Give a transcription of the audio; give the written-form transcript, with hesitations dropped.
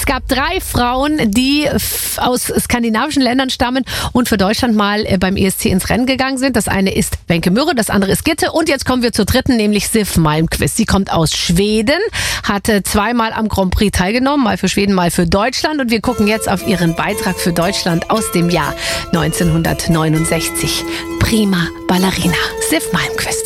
Es gab 3 Frauen, die aus skandinavischen Ländern stammen und für Deutschland mal beim ESC ins Rennen gegangen sind. Das eine ist Wenke Mürre, das andere ist Gitte. Und jetzt kommen wir zur dritten, nämlich Siv Malmkvist. Sie kommt aus Schweden, hatte 2-mal am Grand Prix teilgenommen, mal für Schweden, mal für Deutschland. Und wir gucken jetzt auf ihren Beitrag für Deutschland aus dem Jahr 1969. Prima Ballerina, Siv Malmkvist.